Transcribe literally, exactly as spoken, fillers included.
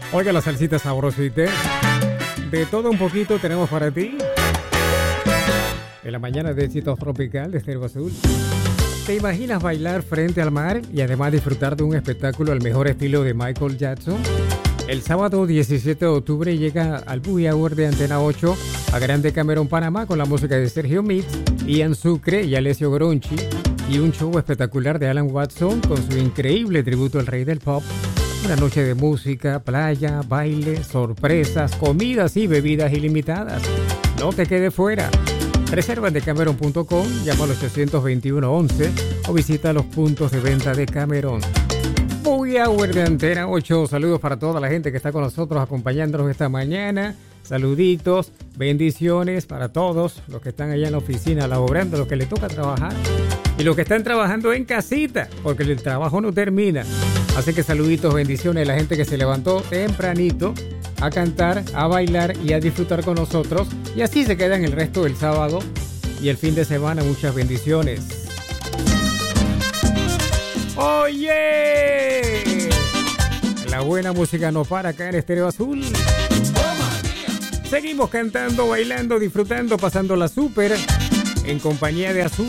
Oiga, la salsita sabrosita. De todo un poquito tenemos para ti. En la mañana de éxito tropical de Estéreo Azul. ¿Te imaginas bailar frente al mar y además disfrutar de un espectáculo al mejor estilo de Michael Jackson? El sábado diecisiete de octubre llega al Boogie Hour de Antena ocho a Grande Camerón, Panamá, con la música de Sergio Mix, Ian Sucre y Alessio Gronchi, y un show espectacular de Alan Watson con su increíble tributo al rey del pop. Una noche de música, playa, baile, sorpresas, comidas y bebidas ilimitadas. No te quedes fuera. Reserva en decameron punto com, llama al ochocientos veintiuno once o visita los puntos de venta de Camerón. Boogie Hour de Antena ocho. Saludos para toda la gente que está con nosotros acompañándonos esta mañana. Saluditos, bendiciones para todos los que están allá en la oficina laborando, los que les toca trabajar y los que están trabajando en casita, porque el trabajo no termina. Así que saluditos, bendiciones a la gente que se levantó tempranito a cantar, a bailar y a disfrutar con nosotros. Y así se quedan el resto del sábado y el fin de semana. Muchas bendiciones. ¡Oye! La buena música no para acá en Estéreo Azul. Seguimos cantando, bailando, disfrutando, pasándola súper en compañía de Azul.